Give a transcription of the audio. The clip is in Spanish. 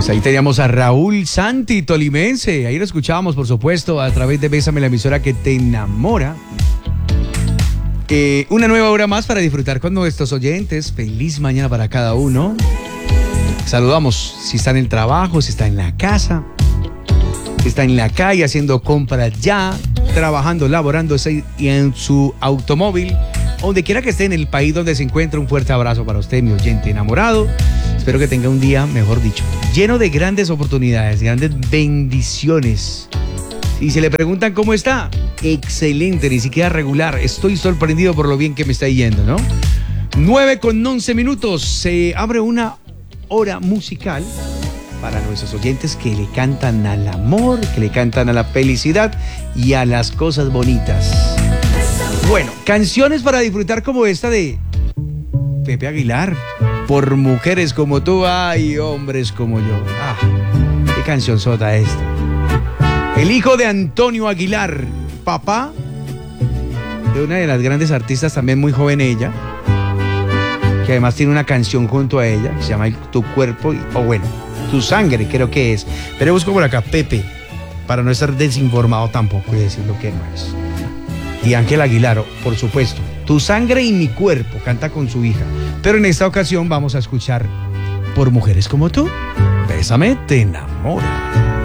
Pues ahí teníamos a Raúl Santi, tolimense. Ahí lo escuchábamos, por supuesto, a través de Bésame, la emisora que te enamora. Una nueva hora más para disfrutar con nuestros oyentes. Feliz mañana para cada uno. Saludamos si está en el trabajo, si está en la casa, si está en la calle haciendo compras ya, trabajando, laborando y en su automóvil. Donde quiera que esté en el país donde se encuentre, un fuerte abrazo para usted, mi oyente enamorado. Espero que tenga un día, mejor dicho, lleno de grandes oportunidades, grandes bendiciones. Y si le preguntan cómo está, excelente, ni siquiera regular. Estoy sorprendido por lo bien que me está yendo, ¿no? 9:11. Se abre una hora musical para nuestros oyentes que le cantan al amor, que le cantan a la felicidad y a las cosas bonitas. Bueno, canciones para disfrutar como esta de Pepe Aguilar. Por mujeres como tú, hay hombres como yo. Ah, qué canción sota esta. El hijo de Antonio Aguilar, papá de una de las grandes artistas, también muy joven ella, que además tiene una canción junto a ella, que se llama Tu Cuerpo, o bueno, Tu Sangre, creo que es. Pero busco por acá, Pepe, para no estar desinformado tampoco y decir lo que no es. Y Ángel Aguilar, por supuesto, Tu Sangre y Mi Cuerpo, canta con su hija. Pero en esta ocasión vamos a escuchar Por mujeres como tú, Bésame, te enamora.